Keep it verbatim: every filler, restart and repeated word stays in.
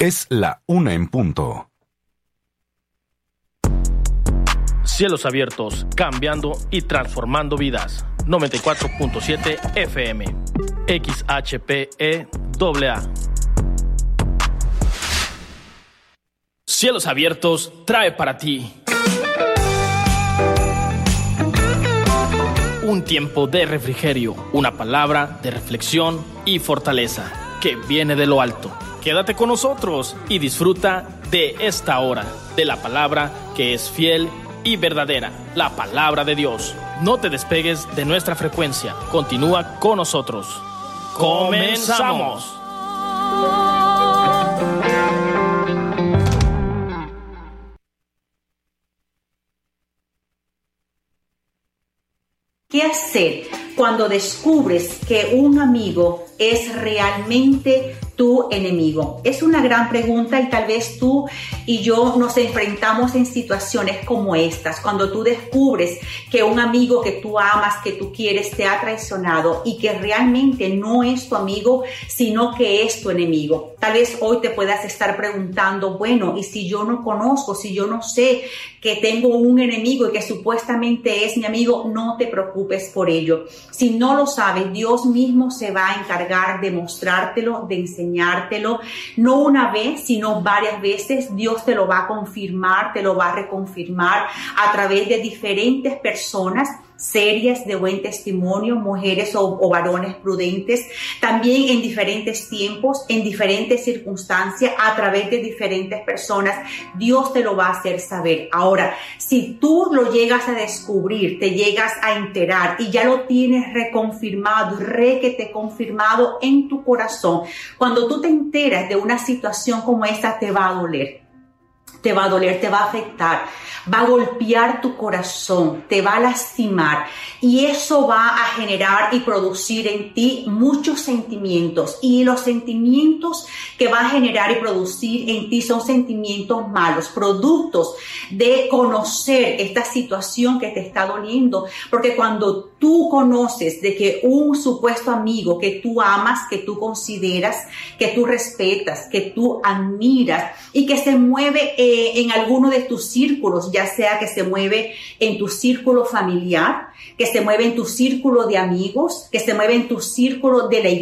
Es la una en punto. Cielos abiertos, cambiando y transformando vidas. noventa y cuatro punto siete F M. X H P E A A. Cielos abiertos trae para ti un tiempo de refrigerio, una palabra de reflexión y fortaleza que viene de lo alto. Quédate con nosotros y disfruta de esta hora, de la palabra que es fiel y verdadera, la palabra de Dios. No te despegues de nuestra frecuencia, continúa con nosotros. ¡Comenzamos! ¿Qué hacer cuando descubres que un amigo es realmente tu enemigo? Es una gran pregunta y tal vez tú y yo nos enfrentamos en situaciones como estas, cuando tú descubres que un amigo que tú amas, que tú quieres, te ha traicionado y que realmente no es tu amigo, sino que es tu enemigo. Tal vez hoy te puedas estar preguntando, bueno, ¿y si yo no conozco, si yo no sé que tengo un enemigo y que supuestamente es mi amigo? No te preocupes por ello. Si no lo sabes, Dios mismo se va a encargar de mostrártelo, de enseñártelo, no una vez, sino varias veces. Dios te lo va a confirmar, te lo va a reconfirmar a través de diferentes personas serias, de buen testimonio, mujeres o, o varones prudentes, también en diferentes tiempos, en diferentes circunstancias, a través de diferentes personas. Dios te lo va a hacer saber. Ahora, si tú lo llegas a descubrir, te llegas a enterar y ya lo tienes reconfirmado, requete confirmado en tu corazón, cuando tú te enteras de una situación como esta, te va a doler. Te va a doler, te va a afectar, va a golpear tu corazón, te va a lastimar y eso va a generar y producir en ti muchos sentimientos, y los sentimientos que va a generar y producir en ti son sentimientos malos, productos de conocer esta situación que te está doliendo, porque cuando tú conoces de que un supuesto amigo que tú amas, que tú consideras, que tú respetas, que tú admiras y que se mueve eh, en alguno de tus círculos, ya sea que se mueve en tu círculo familiar, que se mueve en tu círculo de amigos, que se mueve en tu círculo de la iglesia,